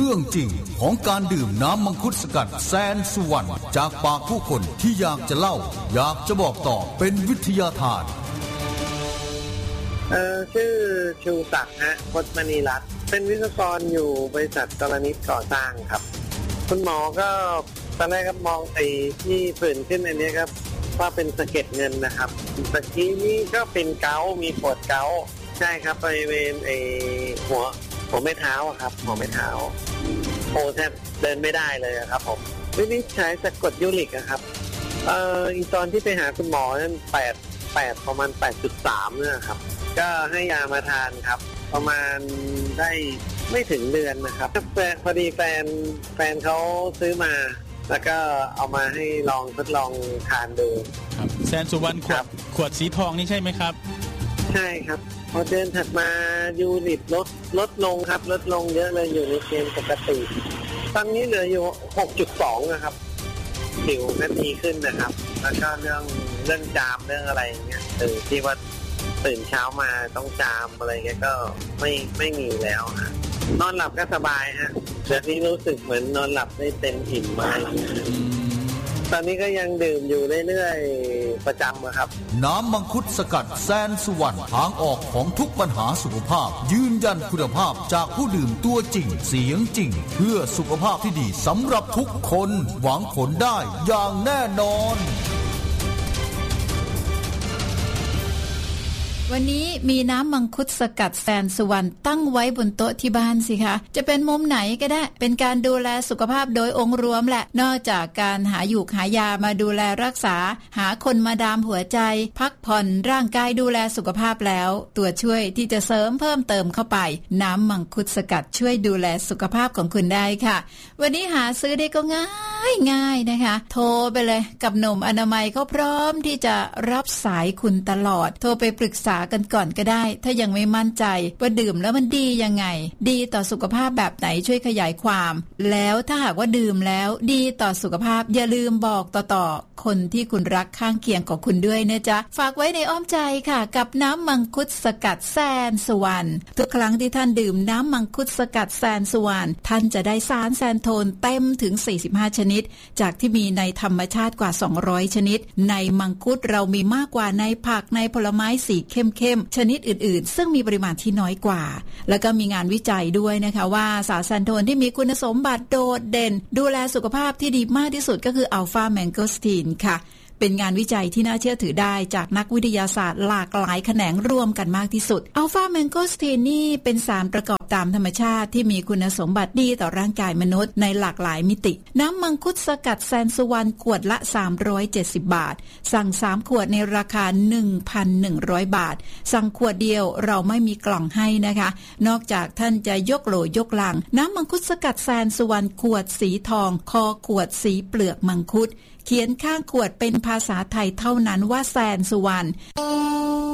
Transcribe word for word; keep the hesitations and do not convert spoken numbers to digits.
รื่องจริงของการดื่มน้ำมังคุดสกัดแสนสุวรรณจากปากผู้คนที่อยากจะเล่าอยากจะบอกต่อเป็นวิทยาทานเอ่อชื่อชูศักดิ์ฮะพจน์มณีรัตน์เป็นวิศวกรอยู่บริษัทกรณิตก่อสร้างครับคุณหมอก็ตอนแรกก็มองไอ้ที่ผื่นขึ้นอันนี้ครับว่าเป็นสะเก็ดเงินนะครับตะกี้นี่ก็เป็นเกาต์มีปวดเกาต์ใช่ครับบริเวณไอ้หัวหัวแม่เท้าครับหัวแม่เท้าโอ้แทบเดินไม่ได้เลยครับผมวินิจฉัยจากกรดยูริกครับเอ่ออีตอนที่ไปหาคุณหมอนั้นแปด แปดประมาณ แปดจุดสาม เนี่ยครับก็ให้ยามาทานครับประมาณได้ไม่ถึงเดือนนะครับพอดีแฟนแฟนเขาซื้อมาแล้วก็เอามาให้ลองทดลองทานดูครับแสนสุวรรณขวดขวดสีทองนี่ใช่ไหมครับใช่ครับพอเดือนถัดมายูนิตลดลดลงครับลดลงเยอะเลยอยู่ในเกณฑ์ปกติตอนนี้เหลืออยู่ หกจุดสอง นะครับผิวก็ดีขึ้นนะครับแล้วก็เรื่องเรื่องจามเรื่องอะไรอย่างเงี้ยตื่นที่ว่าตื่นเช้ามาต้องจามอะไรเงี้ยก็ไม่ไม่มีแล้วฮะนอนหลับก็สบายฮะเดี๋ยวนี้รู้สึกเหมือนนอนหลับได้เต็มอิ่มมากตอนนี้ก็ยังดื่มอยู่เรื่อยๆประจำครับน้ำมังคุดสกัดแสนสุวรรณทางออกของทุกปัญหาสุขภาพยืนยันคุณภาพจากผู้ดื่มตัวจริงเสียงจริงเพื่อสุขภาพที่ดีสำหรับทุกคนหวังผลได้อย่างแน่นอนวันนี้มีน้ำมังคุดสกัดแสนสุวรรณตั้งไว้บนโต๊ะที่บ้านสิคะจะเป็นมุมไหนก็ได้เป็นการดูแลสุขภาพโดยองค์รวมแหละนอกจากการหาอยู่หายามาดูแลรักษาหาคนมาดามหัวใจพักผ่อนร่างกายดูแลสุขภาพแล้วตัวช่วยที่จะเสริมเพิ่มเติมเข้าไปน้ำมังคุดสกัดช่วยดูแลสุขภาพของคุณได้ค่ะวันนี้หาซื้อได้ก็ง่ายง่ายนะคะโทรไปเลยกับหนุ่มอนามัยเขาพร้อมที่จะรับสายคุณตลอดโทรไปปรึกษากันก่อนก็ได้ถ้ายังไม่มั่นใจว่าดื่มแล้วมันดียังไงดีต่อสุขภาพแบบไหนช่วยขยายความแล้วถ้าหากว่าดื่มแล้วดีต่อสุขภาพอย่าลืมบอกต่อๆคนที่คุณรักข้างเคียงของคุณด้วยนะจ๊ะฝากไว้ในอ้อมใจค่ะกับน้ำมังคุดสกัดแสนสุวรรณทุกครั้งที่ท่านดื่มน้ำมังคุดสกัดแสนสุวรรณท่านจะได้สารแซนโทนเต็มถึงสี่สิบห้าชนิดจากที่มีในธรรมชาติกว่าสองร้อยชนิดในมังคุดเรามีมากกว่าในผักในผลไม้สีเข้มชนิดอื่นๆซึ่งมีปริมาณที่น้อยกว่าแล้วก็มีงานวิจัยด้วยนะคะว่าสารแซนโทนที่มีคุณสมบัติโดดเด่นดูแลสุขภาพที่ดีมากที่สุดก็คืออัลฟาแมงโกสตีนค่ะเป็นงานวิจัยที่น่าเชื่อถือได้จากนักวิทยาศาสตร์หลากหลายแขนงรวมกันมากที่สุดอัลฟาแมงโกสตีนนี่เป็นสารประกอบตามธรรมชาติที่มีคุณสมบัติดีต่อร่างกายมนุษย์ในหลากหลายมิติน้ำมังคุดสกัดแสนสุวรรณขวดละสามร้อยเจ็ดสิบบาทสั่งสามขวดในราคา หนึ่งพันหนึ่งร้อย บาทสั่งขวดเดียวเราไม่มีกล่องให้นะคะนอกจากท่านจะยกโหลยกลังน้ำมังคุดสกัดแสนสุวรรณขวดสีทองคอขวดสีเปลือกมังคุดเขียนข้างขวดเป็นภาษาไทยเท่านั้นว่าแสนสุวรรณ